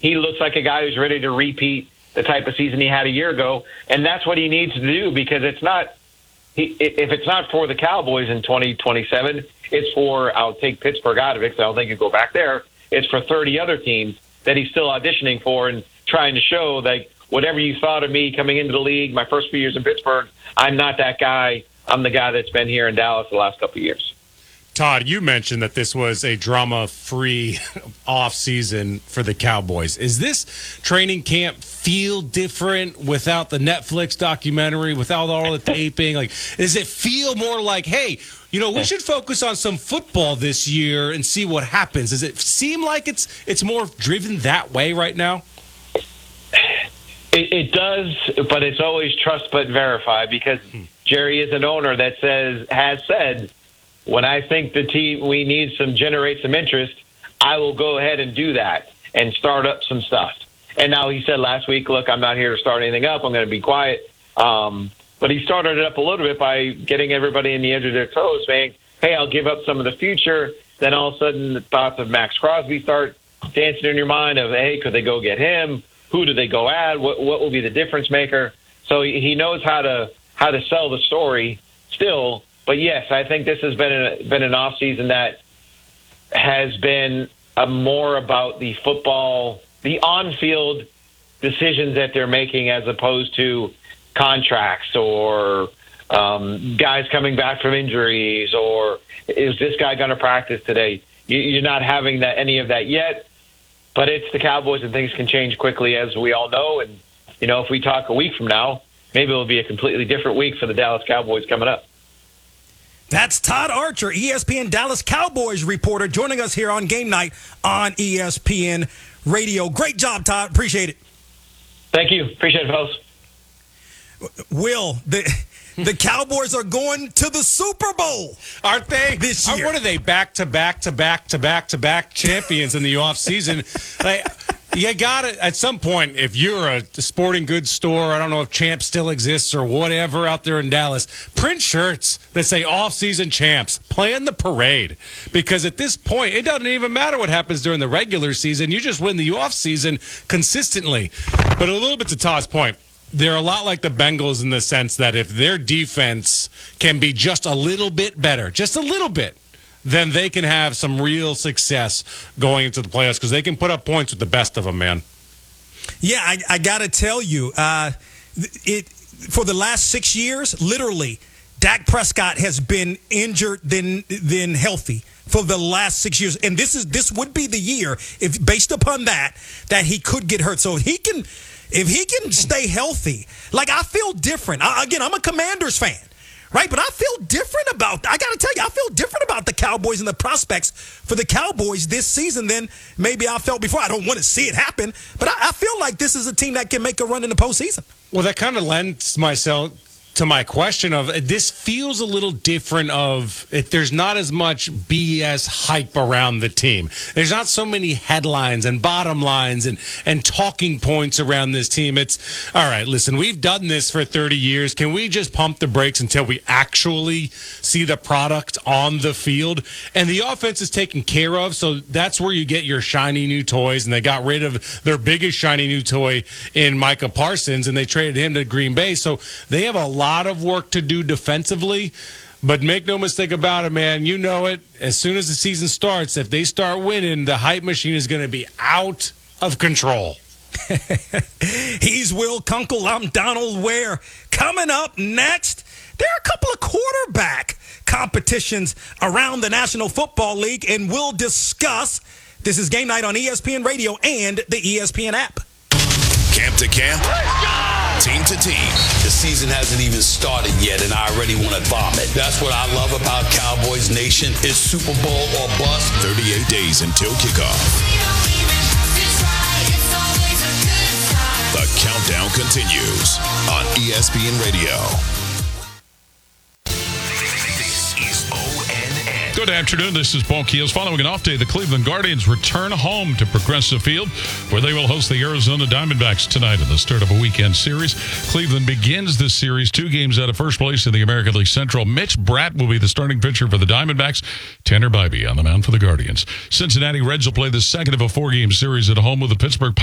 he looks like a guy who's ready to repeat the type of season he had a year ago. And that's what he needs to do, because if it's not for the Cowboys in 2027, it's for, I'll take Pittsburgh out of it because I don't think you go back there. It's for 30 other teams that he's still auditioning for and trying to show that whatever you thought of me coming into the league, my first few years in Pittsburgh, I'm not that guy. I'm the guy that's been here in Dallas the last couple of years. Todd, you mentioned that this was a drama-free off-season for the Cowboys. Is this training camp feel different without the Netflix documentary, without all the taping? Like, does it feel more like, hey, we should focus on some football this year and see what happens? Does it seem like it's more driven that way right now? It does, but it's always trust but verify, because Jerry is an owner that has said, when I think the team, we need generate some interest, I will go ahead and do that and start up some stuff. And now he said last week, look, I'm not here to start anything up. I'm going to be quiet. But he started it up a little bit by getting everybody in the edge of their toes, saying, hey, I'll give up some of the future. Then all of a sudden the thoughts of Max Crosby start dancing in your mind of, hey, could they go get him? Who do they go at? What will be the difference maker? So he knows how to sell the story still. But yes, I think this has been an off season that has been more about the football, the on-field decisions that they're making, as opposed to contracts or guys coming back from injuries, or is this guy going to practice today? You're not having any of that yet. But it's the Cowboys, and things can change quickly, as we all know. And if we talk a week from now, maybe it'll be a completely different week for the Dallas Cowboys coming up. That's Todd Archer, ESPN Dallas Cowboys reporter, joining us here on Game Night on ESPN Radio. Great job, Todd. Appreciate it. Thank you. Appreciate it, folks. Will, the Cowboys are going to the Super Bowl, aren't they? This year. What are they, back-to-back champions in the offseason? You got to, at some point, if you're a sporting goods store, I don't know if Champs still exists or whatever out there in Dallas, print shirts that say off-season champs. Plan the parade. Because at this point, it doesn't even matter what happens during the regular season. You just win the off-season consistently. But a little bit to Todd's point, they're a lot like the Bengals in the sense that if their defense can be just a little bit better, just a little bit, then they can have some real success going into the playoffs, because they can put up points with the best of them, man. Yeah, I got to tell you, for the last 6 years, literally, Dak Prescott has been injured than healthy for the last 6 years, and this would be the year, if based upon that he could get hurt. So if he can stay healthy, like, I feel different. Again, I'm a Commanders fan. Right, but I feel different I got to tell you, I feel different about the Cowboys and the prospects for the Cowboys this season than maybe I felt before. I don't want to see it happen, but I feel like this is a team that can make a run in the postseason. Well, that kind of lends myself to my question of, this feels a little different of, if there's not as much BS hype around the team. There's not so many headlines and bottom lines and talking points around this team. It's, all right, listen, we've done this for 30 years. Can we just pump the brakes until we actually see the product on the field? And the offense is taken care of, so that's where you get your shiny new toys. And they got rid of their biggest shiny new toy in Micah Parsons, and they traded him to Green Bay. So they have a lot of work to do defensively, but make no mistake about it, man. You know it. As soon as the season starts, if they start winning, the hype machine is going to be out of control. He's Will Kunkel. I'm Donald Ware. Coming up next, there are a couple of quarterback competitions around the National Football League, and we'll discuss. This is Game Night on ESPN Radio and the ESPN app. Camp to camp, team to team. The season hasn't even started yet, and I already want to vomit. That's what I love about Cowboys Nation. Is Super Bowl or bust. 38 days until kickoff. The countdown continues on ESPN Radio. Good afternoon. This is Paul Keels. Following an off day, the Cleveland Guardians return home to Progressive Field, where they will host the Arizona Diamondbacks tonight at the start of a weekend series. Cleveland begins this series 2 games out of first place in the American League Central. Mitch Bratt will be the starting pitcher for the Diamondbacks. Tanner Bybee on the mound for the Guardians. Cincinnati Reds will play the second of a 4-game series at home with the Pittsburgh